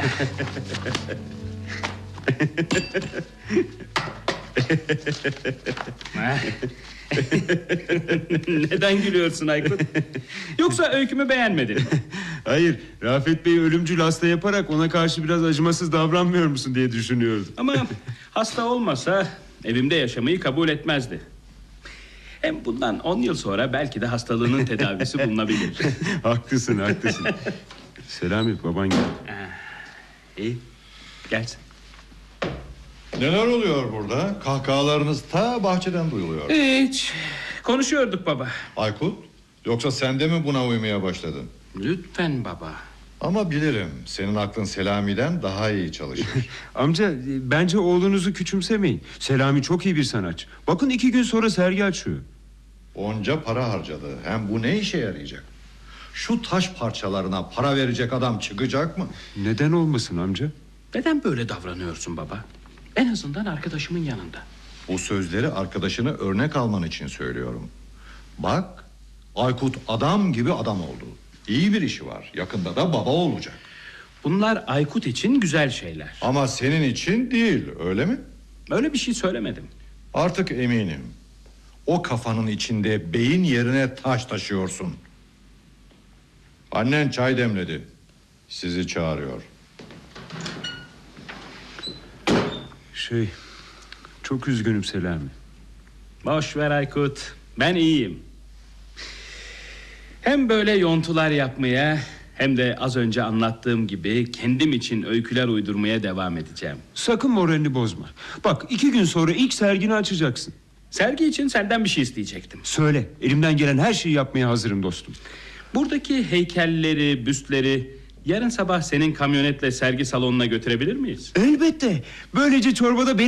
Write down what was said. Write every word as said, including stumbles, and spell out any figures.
Neden gülüyorsun Aykut? Yoksa öykümü beğenmedin mi? Hayır, Rafet Bey'i ölümcül hasta yaparak ona karşı biraz acımasız davranmıyor musun diye düşünüyordum. Ama hasta olmasa evimde yaşamayı kabul etmezdi. Hem bundan on yıl sonra belki de hastalığının tedavisi bulunabilir. Haklısın, haklısın. Selami, baban geldi. İyi, gelsin. Neler oluyor burada? Kahkahalarınız ta bahçeden duyuluyor. Hiç, konuşuyorduk baba. Aykut, yoksa sen de mi buna uymaya başladın? Lütfen baba. Ama bilirim, senin aklın Selami'den daha iyi çalışır. Amca, bence oğlunuzu küçümsemeyin. Selami çok iyi bir sanatçı. Bakın iki gün sonra sergi açıyor. Onca para harcadı. Hem bu ne işe yarayacak? Şu taş parçalarına para verecek adam çıkacak mı? Neden olmasın amca? Neden böyle davranıyorsun baba? En azından arkadaşımın yanında. Bu sözleri arkadaşını örnek alman için söylüyorum. Bak, Aykut adam gibi adam oldu. İyi bir işi var. Yakında da baba olacak. Bunlar Aykut için güzel şeyler. Ama senin için değil, öyle mi? Öyle bir şey söylemedim. Artık eminim. O kafanın içinde beyin yerine taş taşıyorsun. Annen çay demledi. Sizi çağırıyor. Şey, çok üzgünüm Selami. Boş ver Aykut. Ben iyiyim. Hem böyle yontular yapmaya hem de az önce anlattığım gibi kendim için öyküler uydurmaya devam edeceğim. Sakın moralini bozma. Bak, iki gün sonra ilk sergini açacaksın. Sergi için senden bir şey isteyecektim. Söyle, elimden gelen her şeyi yapmaya hazırım dostum. Buradaki heykelleri, büstleri yarın sabah senin kamyonetle sergi salonuna götürebilir miyiz? Elbette. Böylece çorbada benim